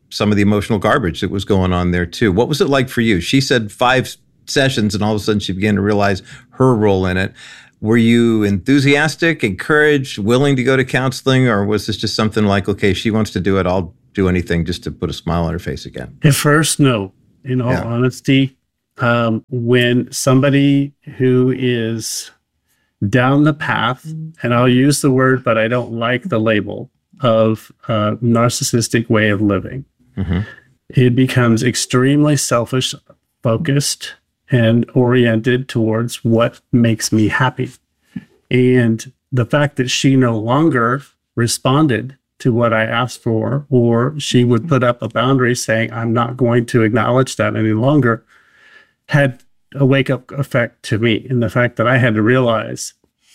some of the emotional garbage that was going on there too. What was it like for you? She said five sessions, and all of a sudden she began to realize her role in it. Were you enthusiastic, encouraged, willing to go to counseling, or was this just something like, okay, she wants to do it, I'll do anything just to put a smile on her face again? At first, no. In all yeah. honesty, um, when somebody who is down the path, and I'll use the word, but I don't like the label, of a narcissistic way of living, mm-hmm. it becomes extremely selfish, focused, and oriented towards what makes me happy. And the fact that she no longer responded to what I asked for, or she would put up a boundary saying, I'm not going to acknowledge that any longer, had a wake-up effect to me in the fact that I had to realize,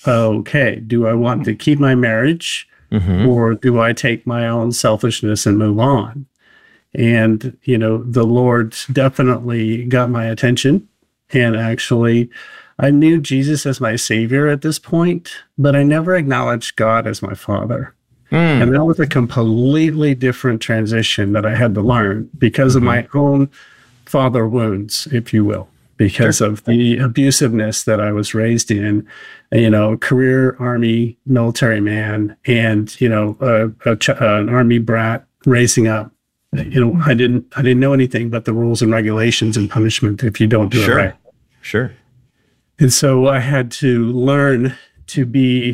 okay, do I want to keep my marriage, mm-hmm. or do I take my own selfishness and move on? And, you know, the Lord definitely got my attention. And actually, I knew Jesus as my Savior at this point, but I never acknowledged God as my Father. Mm. And that was a completely different transition that I had to learn because mm-hmm. of my own father wounds, if you will, because sure. of the abusiveness that I was raised in, you know, career Army military man, and, you know, a, a ch- an Army brat raising up. You know, I didn't, I didn't know anything but the rules and regulations and punishment if you don't do sure. it right. Sure. And so I had to learn to be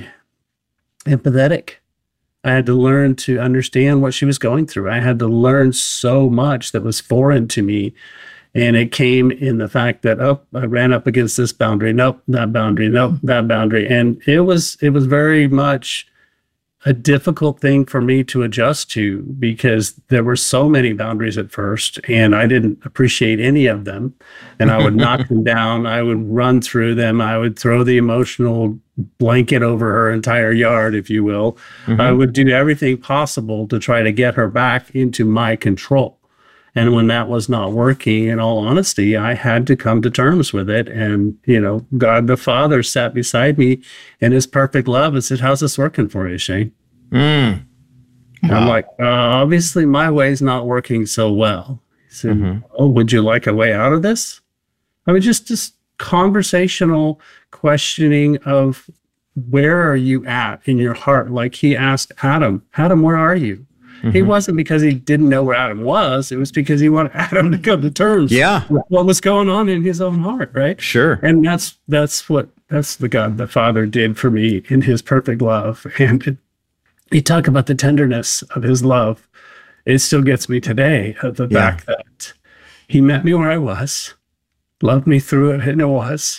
empathetic. I had to learn to understand what she was going through. I had to learn so much that was foreign to me. And it came in the fact that, oh, I ran up against this boundary. Nope, that boundary. Nope, that boundary. And it was, it was very much a difficult thing for me to adjust to because there were so many boundaries at first and I didn't appreciate any of them. And I would knock them down. I would run through them. I would throw the emotional blanket over her entire yard, if you will. Mm-hmm. I would do everything possible to try to get her back into my control. And when that was not working, in all honesty, I had to come to terms with it. And, you know, God the Father sat beside me in his perfect love and said, how's this working for you, Shane? Mm. Wow. I'm like, uh, obviously my way's not working so well. He said, mm-hmm. oh, would you like a way out of this? I mean, just, just conversational questioning of where are you at in your heart? Like he asked Adam, Adam, where are you? Mm-hmm. He wasn't because he didn't know where Adam was. It was because he wanted Adam to come to terms yeah. with what was going on in his own heart, right? Sure. And that's that's what that's the God the Father did for me in his perfect love. And it, you talk about the tenderness of his love. It still gets me today at the yeah. fact that he met me where I was, loved me through it, and it was,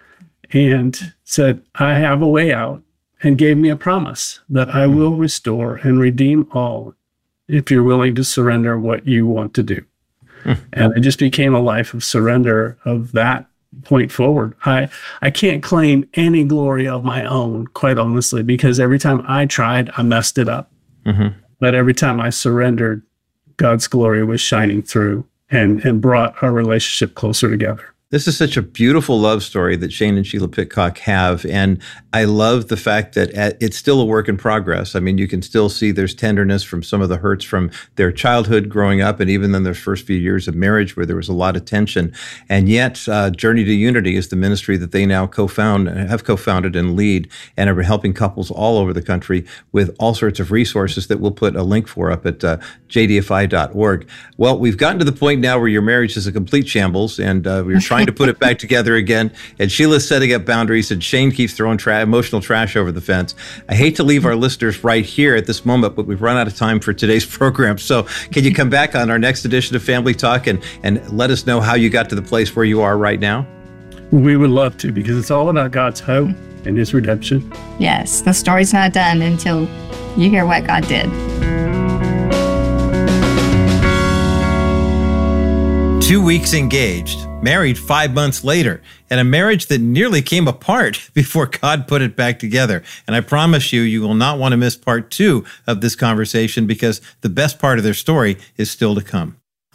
and said, I have a way out, and gave me a promise that I will restore and redeem all if you're willing to surrender what you want to do. Mm. And it just became a life of surrender of that point forward. I, I can't claim any glory of my own, quite honestly, because every time I tried, I messed it up. Mm-hmm. But every time I surrendered, God's glory was shining through and, and brought our relationship closer together. This is such a beautiful love story that Shane and Sheila Pitcock have. And I love the fact that it's still a work in progress. I mean, you can still see there's tenderness from some of the hurts from their childhood growing up, and even then their first few years of marriage where there was a lot of tension. And yet, uh, Journey to Unity is the ministry that they now co-found, have co-founded and lead, and are helping couples all over the country with all sorts of resources that we'll put a link for up at uh, j d f i dot org. Well, we've gotten to the point now where your marriage is a complete shambles, and uh, we're trying to put it back together again. And Sheila's setting up boundaries, and Shane keeps throwing tra- emotional trash over the fence. I hate to leave our listeners right here at this moment, but we've run out of time for today's program. So can you come back on our next edition of Family Talk and, and let us know how you got to the place where you are right now? We would love to, because it's all about God's hope and his redemption. Yes, the story's not done until you hear what God did. Two weeks engaged, married five months later, and a marriage that nearly came apart before God put it back together. And I promise you, you will not want to miss part two of this conversation, because the best part of their story is still to come.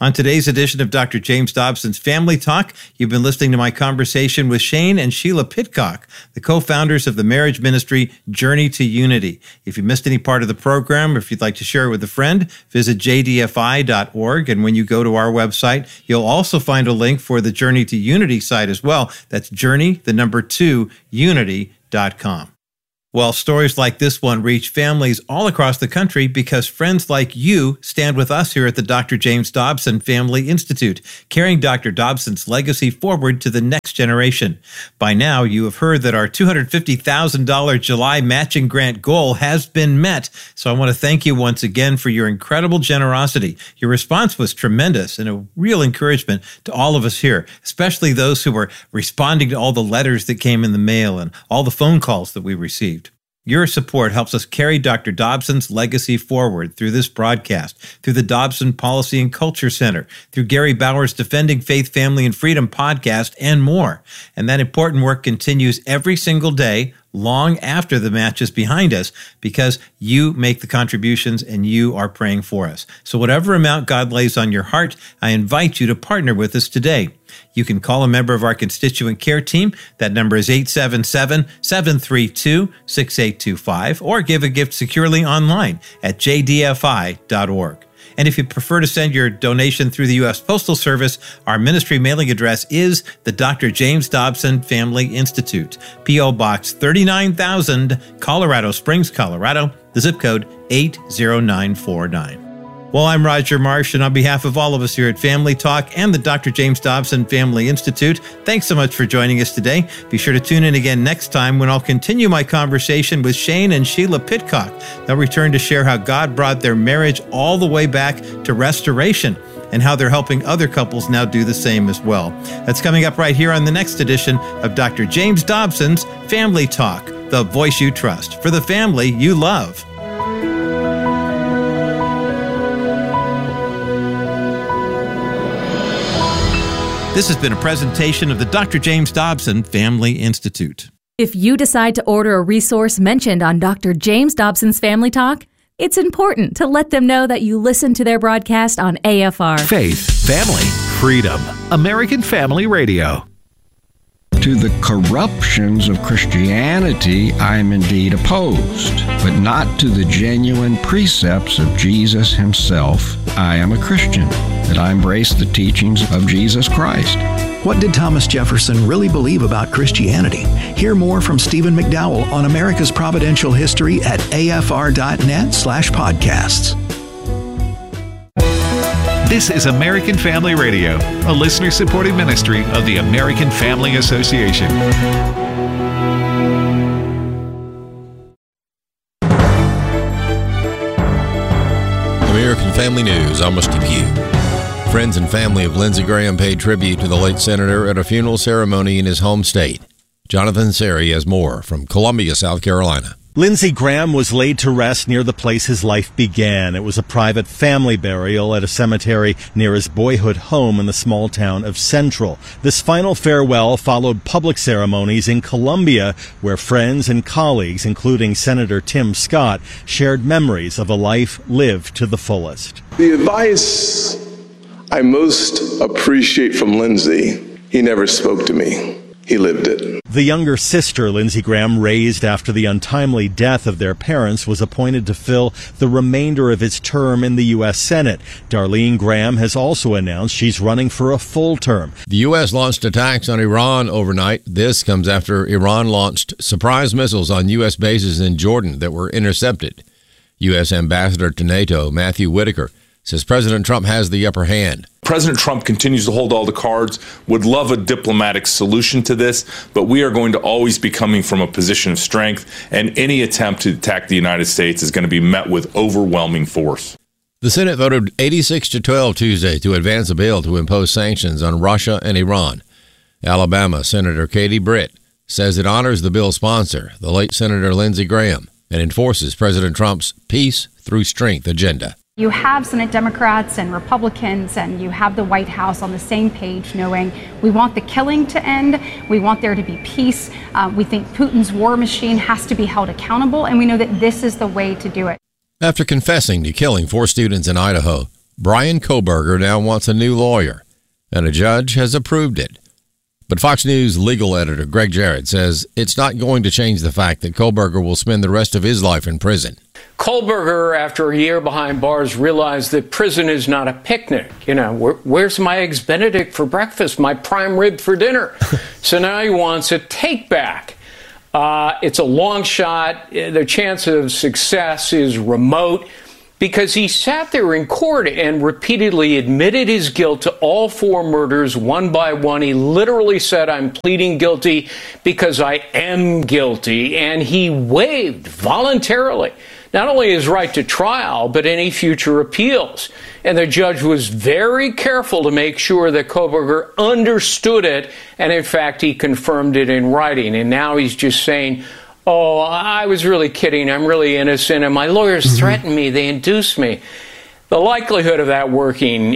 On today's edition of Doctor James Dobson's Family Talk, you've been listening to my conversation with Shane and Sheila Pitcock, the co-founders of the marriage ministry Journey to Unity. If you missed any part of the program, or if you'd like to share it with a friend, visit j d f i dot org. And when you go to our website, you'll also find a link for the Journey to Unity site as well. That's Journey, the number two, unity dot com. Well, stories like this one reach families all across the country because friends like you stand with us here at the Doctor James Dobson Family Institute, carrying Doctor Dobson's legacy forward to the next generation. By now, you have heard that our two hundred fifty thousand dollars July matching grant goal has been met, so I want to thank you once again for your incredible generosity. Your response was tremendous and a real encouragement to all of us here, especially those who were responding to all the letters that came in the mail and all the phone calls that we received. Your support helps us carry Doctor Dobson's legacy forward through this broadcast, through the Dobson Policy and Culture Center, through Gary Bauer's Defending Faith, Family, and Freedom podcast, and more. And that important work continues every single day, long after the match is behind us, because you make the contributions and you are praying for us. So whatever amount God lays on your heart, I invite you to partner with us today. You can call a member of our constituent care team. That number is eight seven seven, seven three two, six eight two five, or give a gift securely online at j d f i dot org. And if you prefer to send your donation through the U S Postal Service, our ministry mailing address is the Doctor James Dobson Family Institute, P O Box thirty-nine thousand, Colorado Springs, Colorado, the zip code eight zero nine four nine. Well, I'm Roger Marsh, and on behalf of all of us here at Family Talk and the Doctor James Dobson Family Institute, thanks so much for joining us today. Be sure to tune in again next time when I'll continue my conversation with Shane and Sheila Pitcock. They'll return to share how God brought their marriage all the way back to restoration and how they're helping other couples now do the same as well. That's coming up right here on the next edition of Doctor James Dobson's Family Talk, the voice you trust for the family you love. This has been a presentation of the Doctor James Dobson Family Institute. If you decide to order a resource mentioned on Doctor James Dobson's Family Talk, it's important to let them know that you listen to their broadcast on A F R. Faith, family, freedom. American Family Radio. To the corruptions of Christianity, I am indeed opposed, but not to the genuine precepts of Jesus himself. I am a Christian, that I embrace the teachings of Jesus Christ. What did Thomas Jefferson really believe about Christianity? Hear more from Stephen McDowell on America's Providential History at A F R dot net slash podcasts. This is American Family Radio, a listener-supported ministry of the American Family Association. American Family News, I'm Steve Pugh. Friends and family of Lindsey Graham paid tribute to the late senator at a funeral ceremony in his home state. Jonathan Seri has more from Columbia, South Carolina. Lindsey Graham was laid to rest near the place his life began. It was a private family burial at a cemetery near his boyhood home in the small town of Central. This final farewell followed public ceremonies in Columbia, where friends and colleagues, including Senator Tim Scott, shared memories of a life lived to the fullest. The advice I most appreciate from Lindsey, he never spoke to me. He lived it. The younger sister Lindsey Graham raised after the untimely death of their parents was appointed to fill the remainder of his term in the U S Senate. Darlene Graham has also announced she's running for a full term. The U S launched attacks on Iran overnight. This comes after Iran launched surprise missiles on U S bases in Jordan that were intercepted. U S Ambassador to NATO, Matthew Whitaker, says President Trump has the upper hand. President Trump continues to hold all the cards, would love a diplomatic solution to this, but we are going to always be coming from a position of strength, and any attempt to attack the United States is going to be met with overwhelming force. The Senate voted eighty-six to twelve Tuesday to advance a bill to impose sanctions on Russia and Iran. Alabama Senator Katie Britt says it honors the bill's sponsor, the late Senator Lindsey Graham, and enforces President Trump's peace through strength agenda. You have Senate Democrats and Republicans, and you have the White House on the same page, knowing we want the killing to end, we want there to be peace, uh, we think Putin's war machine has to be held accountable, and we know that this is the way to do it. After confessing to killing four students in Idaho, Bryan Kohberger now wants a new lawyer, and a judge has approved it. But Fox News legal editor Greg Jarrett says it's not going to change the fact that Kohberger will spend the rest of his life in prison. Kohberger, after a year behind bars, realized that prison is not a picnic. You know, where, where's my Eggs Benedict for breakfast, my prime rib for dinner? So now he wants a take-back. Uh, it's a long shot. The chance of success is remote because he sat there in court and repeatedly admitted his guilt to all four murders one by one. He literally said, I'm pleading guilty because I am guilty. And he waived voluntarily not only his right to trial, but any future appeals. And the judge was very careful to make sure that Kohberger understood it. And in fact, he confirmed it in writing. And now he's just saying, oh, I was really kidding. I'm really innocent. And my lawyers mm-hmm. threatened me. They induced me. The likelihood of that working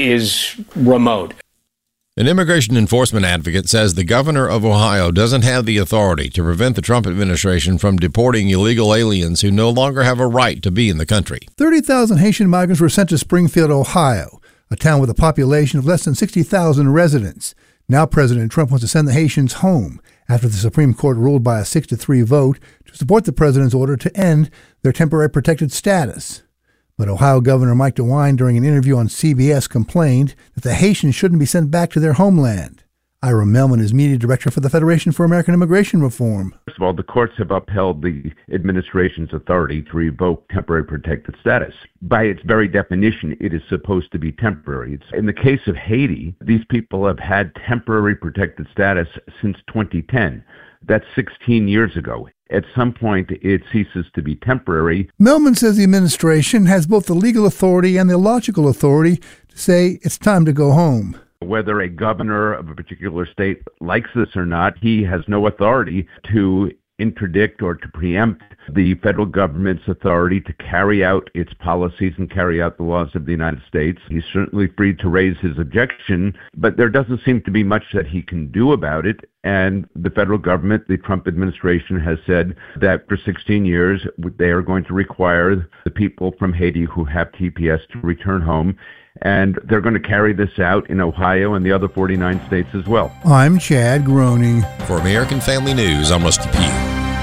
is remote. An immigration enforcement advocate says the governor of Ohio doesn't have the authority to prevent the Trump administration from deporting illegal aliens who no longer have a right to be in the country. thirty thousand Haitian migrants were sent to Springfield, Ohio, a town with a population of less than sixty thousand residents. Now President Trump wants to send the Haitians home after the Supreme Court ruled by a six to three vote to support the president's order to end their temporary protected status. But Ohio Governor Mike DeWine, during an interview on C B S, complained that the Haitians shouldn't be sent back to their homeland. Ira Melman is media director for the Federation for American Immigration Reform. First of all, the courts have upheld the administration's authority to revoke temporary protected status. By its very definition, it is supposed to be temporary. It's, in the case of Haiti, these people have had temporary protected status since twenty ten. That's sixteen years ago. At some point, it ceases to be temporary. Melman says the administration has both the legal authority and the logical authority to say it's time to go home. Whether a governor of a particular state likes this or not, he has no authority to interdict or to preempt the federal government's authority to carry out its policies and carry out the laws of the United States. He's certainly free to raise his objection, but there doesn't seem to be much that he can do about it. And the federal government, the Trump administration, has said that for sixteen years, they are going to require the people from Haiti who have T P S to return home. And they're going to carry this out in Ohio and the other forty-nine states as well. I'm Chad Groening. For American Family News, I'm Rusty Pugh.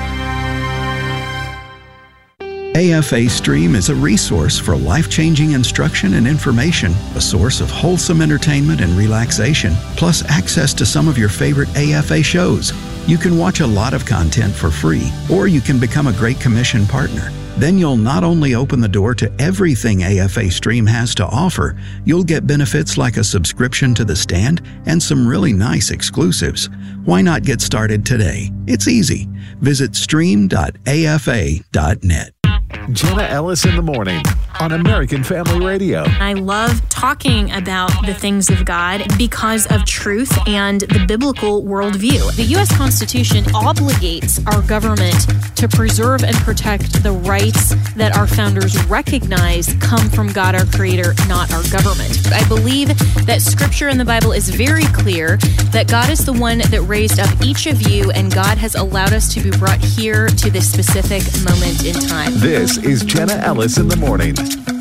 A F A Stream is a resource for life-changing instruction and information, a source of wholesome entertainment and relaxation, plus access to some of your favorite A F A shows. You can watch a lot of content for free, or you can become a Great Commission partner. Then you'll not only open the door to everything A F A Stream has to offer, you'll get benefits like a subscription to The Stand and some really nice exclusives. Why not get started today? It's easy. Visit stream dot A F A dot net. Jenna Ellis in the morning on American Family Radio. I love talking about the things of God because of truth and the biblical worldview. The U S Constitution obligates our government to preserve and protect the rights that our founders recognize come from God, our Creator, not our government. I believe that Scripture in the Bible is very clear that God is the one that raised up each of you, and God has allowed us to be brought here to this specific moment in time. This is Jenna Ellis in the morning.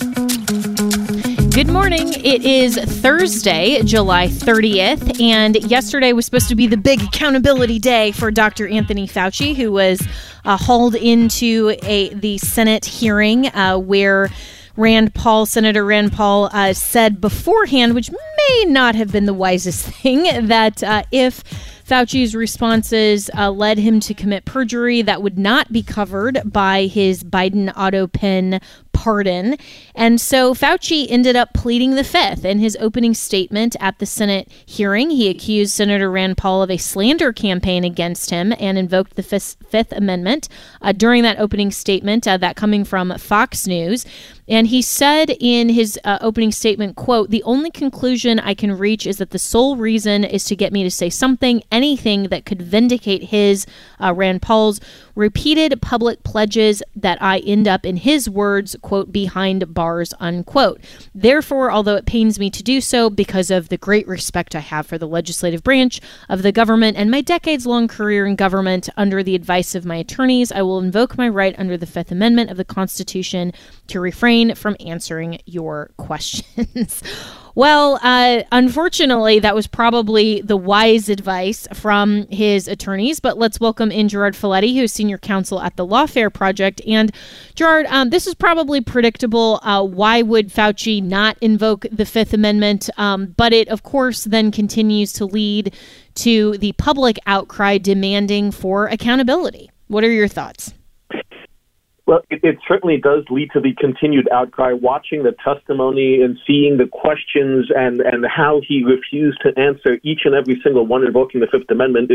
Good morning. It is Thursday, July thirtieth, and yesterday was supposed to be the big accountability day for Doctor Anthony Fauci, who was uh, hauled into a the Senate hearing uh, where Rand Paul, Senator Rand Paul, uh, said beforehand, which may not have been the wisest thing, that uh, if Fauci's responses uh, led him to commit perjury, that would not be covered by his Biden auto pen pardon. And so Fauci ended up pleading the fifth. In his opening statement at the Senate hearing, he accused Senator Rand Paul of a slander campaign against him and invoked the Fifth, Fifth Amendment uh, during that opening statement, uh, that coming from Fox News. And he said in his uh, opening statement, quote, "The only conclusion I can reach is that the sole reason is to get me to say something, anything that could vindicate his, uh, Rand Paul's, repeated public pledges that I end up, in his words, quote, behind bars, unquote. Therefore, although it pains me to do so because of the great respect I have for the legislative branch of the government and my decades-long career in government under the advice of my attorneys, I will invoke my right under the Fifth Amendment of the Constitution to refrain refrain from answering your questions. Well, uh, unfortunately, that was probably the wise advice from his attorneys. But let's welcome in Gerard Filitti, who's senior counsel at the Lawfare Project. And Gerard, um, this is probably predictable. Uh, why would Fauci not invoke the Fifth Amendment? Um, but it, of course, then continues to lead to the public outcry demanding for accountability. What are your thoughts? Well, it, it certainly does lead to the continued outcry. Watching the testimony and seeing the questions and, and how he refused to answer each and every single one invoking the Fifth Amendment,